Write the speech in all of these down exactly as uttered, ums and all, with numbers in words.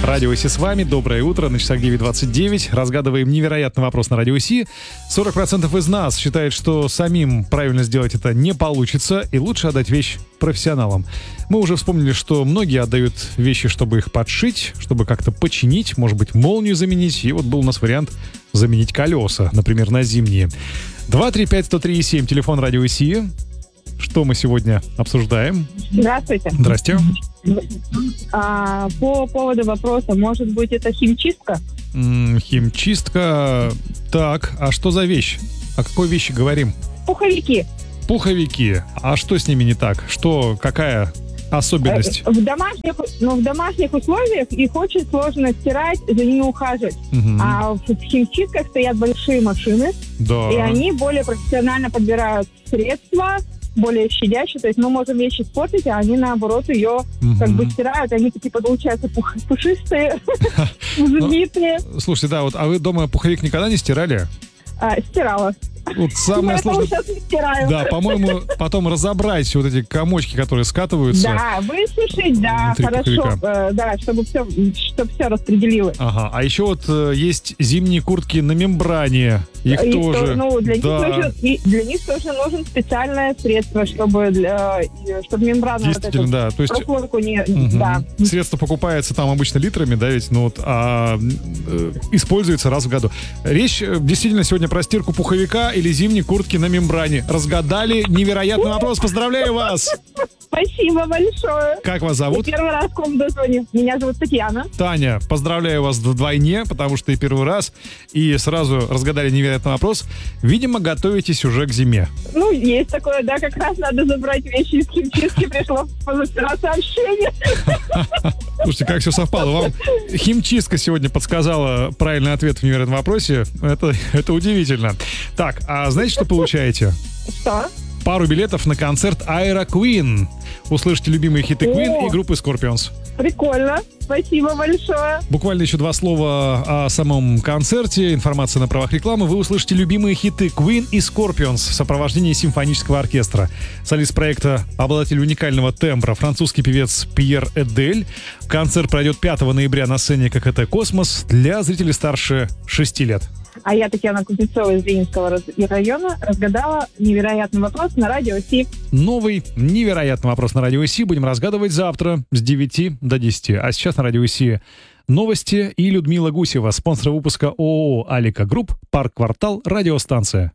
Радио Си с вами. Доброе утро. На часах девять двадцать девять. Разгадываем невероятный вопрос на Радио Си. сорок процентов из нас считает, что самим правильно сделать это не получится, и лучше отдать вещь профессионалам. Мы уже вспомнили, что многие отдают вещи, чтобы их подшить, чтобы как-то починить, может быть, молнию заменить. И вот был у нас вариант заменить колеса, например, на зимние. два три пять сто три семь, телефон Радио Си. Что мы сегодня обсуждаем? Здравствуйте. Здрасте. А, по поводу вопроса, может быть, это химчистка? М, химчистка. Так, а что за вещь? О какой вещи говорим? Пуховики. Пуховики. А что с ними не так? Что, какая особенность? В домашних, ну, в домашних условиях их очень сложно стирать, за ними ухаживать. Мгм. А в химчистках стоят большие машины, Да. и они более профессионально подбирают средства, более щадящие. То есть мы можем вещь испортить, а они, наоборот, ее Мгм. как бы стирают. Они такие, получаются, пух- пушистые, взбитые. Слушайте, да, вот, а вы дома пуховик никогда не стирали? А, Стирала. Вот самое Поэтому сложное. сейчас не стираю. Да, по-моему, потом разобрать вот эти комочки, которые скатываются. Да, высушить, да, Внутри хорошо, пуховика. э, да, чтобы все, чтобы все распределилось. Ага, а еще вот э, есть зимние куртки на мембране. Их И тоже. то- ну, для, Да. них нужен, и для них тоже нужен специальное средство, чтобы, для, и чтобы мембрана вот Действительно, эту да. То есть прослойку не... мгм. Да. Средство покупается там обычно литрами, да, ведь, ну вот, а э, используется раз в году. Речь э, действительно сегодня про стирку пуховика или зимней куртки на мембране. Разгадали невероятный вопрос. Поздравляю вас! Спасибо большое. Как вас Я зовут? первый раз к вам дозвоню. Меня зовут Татьяна. Таня, поздравляю вас вдвойне, потому что и первый раз, и сразу разгадали невероятный вопрос. Видимо, готовитесь уже к зиме. Ну, есть такое, да, как раз надо забрать вещи из химчистки. Пришло позавчера сообщение. Слушайте, как все совпало. Вам химчистка сегодня подсказала правильный ответ в невероятном вопросе. Это, это удивительно. Так, а знаете, что получаете? Что? Пару билетов на концерт Aira Queen. Услышите любимые хиты Queen О! и группы Scorpions. Прикольно. Спасибо большое. Буквально еще два слова о самом концерте. Информация на правах рекламы. Вы услышите любимые хиты Queen и Scorpions в сопровождении симфонического оркестра. Солист проекта, обладатель уникального тембра, французский певец Пьер Эдель. Концерт пройдет пятого ноября на сцене ка ка тэ «Космос» для зрителей старше шести лет. А я, Татьяна Кузнецова из Ленинского раз- района, разгадала невероятный вопрос на Радио Си. Новый невероятный вопрос на Радио Си будем разгадывать завтра с девяти до десяти. А сейчас на Радио Си новости и Людмила Гусева, спонсор выпуска ООО «Алика Групп», «Парк-квартал», радиостанция.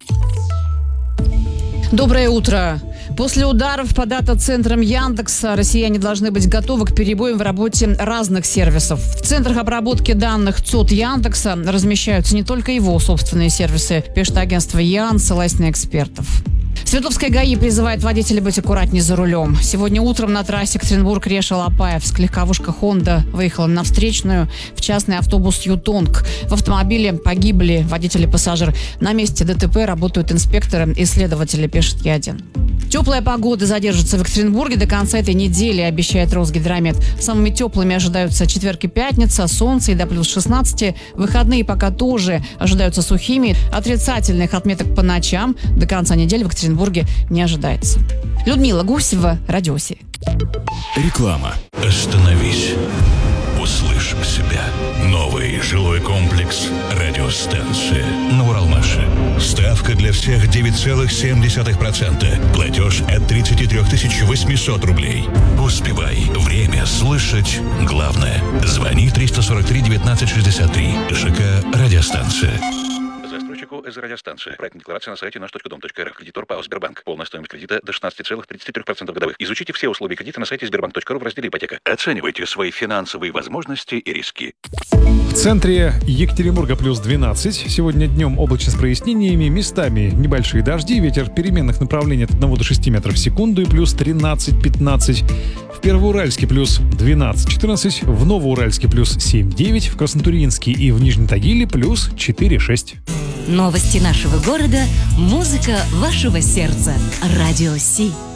Доброе утро. После ударов по дата-центрам Яндекса россияне должны быть готовы к перебоям в работе разных сервисов. В центрах обработки данных ЦОД Яндекса размещаются не только его собственные сервисы, пишет агентство ЯН, ссылаясь на экспертов. Свердловская ГАИ призывает водителей быть аккуратнее за рулем. Сегодня утром на трассе Екатеринбург-Реша-Лопаевск легковушка «Хонда» выехала на встречную в частный автобус «Ютонг». В автомобиле погибли водитель и пассажир. На месте ДТП работают инспекторы и следователи, пишет Е один. Теплая погода задержится в Екатеринбурге до конца этой недели, обещает Росгидромет. Самыми теплыми ожидаются четверг и пятница, солнце и до плюс шестнадцати. Выходные пока тоже ожидаются сухими. Отрицательных отметок по ночам до конца недели в Екатеринбурге не ожидается. Людмила Гусева, Радио Си. Реклама. Остановись. Услышь себя. Новый жилой комплекс «Радиостанция» на Уралмаше. Ставка для всех девять целых семь десятых процента. Платеж от тридцать три тысячи восемьсот рублей. Успевай. Время слышать главное. Звони триста сорок три девятнадцать шестьдесят три. ЖК «Радиостанция». Застройщику из радиостанции. Проектная декларация на сайте наш точка дом точка эр эф. Кредитор ПАО «Сбербанк». Полная стоимость кредита до шестнадцати целых тридцати трёх процентов годовых. Изучите все условия кредита на сайте сбербанк точка ру в разделе «Ипотека». Оценивайте свои финансовые возможности и риски. В центре Екатеринбурга плюс двенадцать. Сегодня днем облачно с прояснениями. Местами небольшие дожди. Ветер переменных направлений от одного до шести метров в секунду и плюс тринадцать-пятнадцать. В Первоуральске плюс двенадцать-четырнадцать. В Новоуральске плюс семь-девять. В Краснотурьинске и в Нижнем Тагиле плюс четыре-шесть. Новости нашего города, музыка вашего сердца. Радио Си.